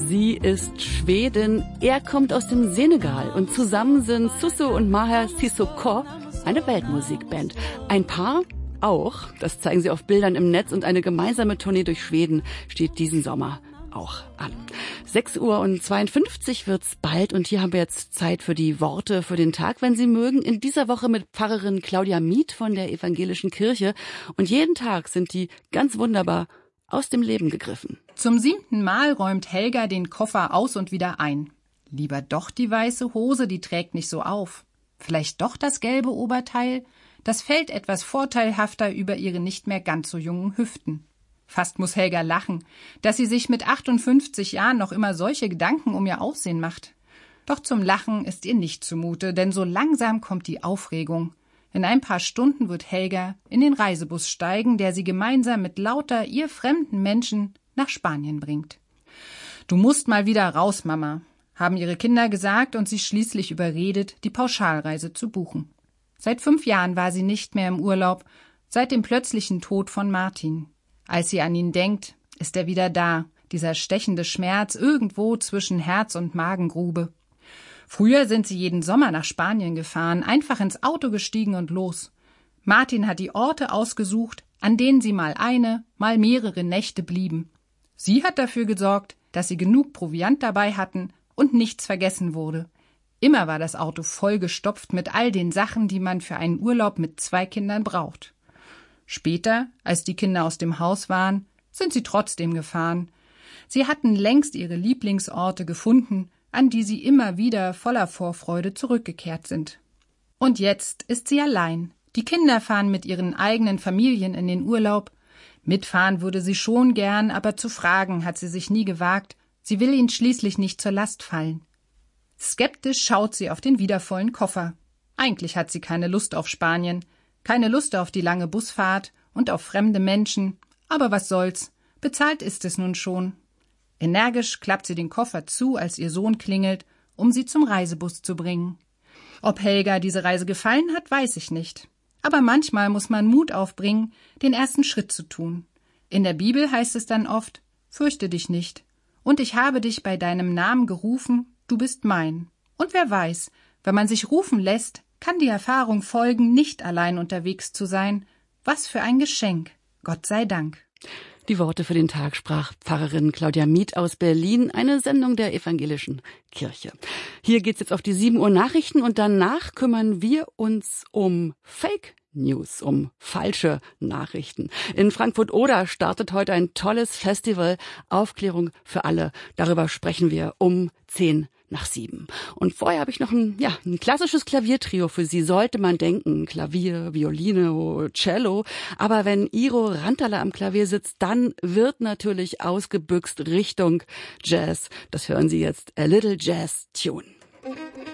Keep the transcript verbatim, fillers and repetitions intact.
Sie ist Schwedin, er kommt aus dem Senegal und zusammen sind Suso und Maher Sissoko eine Weltmusikband. Ein Paar auch, das zeigen sie auf Bildern im Netz, und eine gemeinsame Tournee durch Schweden steht diesen Sommer auch an. sechs Uhr und zweiundfünfzig wird's bald und hier haben wir jetzt Zeit für die Worte für den Tag, wenn Sie mögen. In dieser Woche mit Pfarrerin Claudia Mieth von der Evangelischen Kirche und jeden Tag sind die ganz wunderbar aus dem Leben gegriffen. Zum siebten Mal räumt Helga den Koffer aus und wieder ein. Lieber doch die weiße Hose, die trägt nicht so auf. Vielleicht doch das gelbe Oberteil? Das fällt etwas vorteilhafter über ihre nicht mehr ganz so jungen Hüften. Fast muss Helga lachen, dass sie sich mit achtundfünfzig Jahren noch immer solche Gedanken um ihr Aussehen macht. Doch zum Lachen ist ihr nicht zumute, denn so langsam kommt die Aufregung. In ein paar Stunden wird Helga in den Reisebus steigen, der sie gemeinsam mit lauter ihr fremden Menschen nach Spanien bringt. »Du musst mal wieder raus, Mama«, haben ihre Kinder gesagt und sie schließlich überredet, die Pauschalreise zu buchen. Seit fünf Jahren war sie nicht mehr im Urlaub, seit dem plötzlichen Tod von Martin. Als sie an ihn denkt, ist er wieder da, dieser stechende Schmerz irgendwo zwischen Herz und Magengrube. Früher sind sie jeden Sommer nach Spanien gefahren, einfach ins Auto gestiegen und los. Martin hat die Orte ausgesucht, an denen sie mal eine, mal mehrere Nächte blieben. Sie hat dafür gesorgt, dass sie genug Proviant dabei hatten und nichts vergessen wurde. Immer war das Auto vollgestopft mit all den Sachen, die man für einen Urlaub mit zwei Kindern braucht. Später, als die Kinder aus dem Haus waren, sind sie trotzdem gefahren. Sie hatten längst ihre Lieblingsorte gefunden, an die sie immer wieder voller Vorfreude zurückgekehrt sind. Und jetzt ist sie allein. Die Kinder fahren mit ihren eigenen Familien in den Urlaub. Mitfahren würde sie schon gern, aber zu fragen hat sie sich nie gewagt. Sie will ihnen schließlich nicht zur Last fallen. Skeptisch schaut sie auf den wiedervollen Koffer. Eigentlich hat sie keine Lust auf Spanien, keine Lust auf die lange Busfahrt und auf fremde Menschen. Aber was soll's, bezahlt ist es nun schon. Energisch klappt sie den Koffer zu, als ihr Sohn klingelt, um sie zum Reisebus zu bringen. Ob Helga diese Reise gefallen hat, weiß ich nicht. Aber manchmal muss man Mut aufbringen, den ersten Schritt zu tun. In der Bibel heißt es dann oft, fürchte dich nicht. Und ich habe dich bei deinem Namen gerufen, du bist mein. Und wer weiß, wenn man sich rufen lässt, kann die Erfahrung folgen, nicht allein unterwegs zu sein. Was für ein Geschenk. Gott sei Dank. Die Worte für den Tag sprach Pfarrerin Claudia Mieth aus Berlin, eine Sendung der Evangelischen Kirche. Hier geht's jetzt auf die sieben Uhr Nachrichten und danach kümmern wir uns um Fake News, um falsche Nachrichten. In Frankfurt-Oder startet heute ein tolles Festival, Aufklärung für alle. Darüber sprechen wir um zehn nach sieben. Und vorher habe ich noch ein, ja, ein klassisches Klaviertrio für Sie, sollte man denken. Klavier, Violine, Cello. Aber wenn Iro Rantala am Klavier sitzt, dann wird natürlich ausgebüxt Richtung Jazz. Das hören Sie jetzt, A Little Jazz Tune.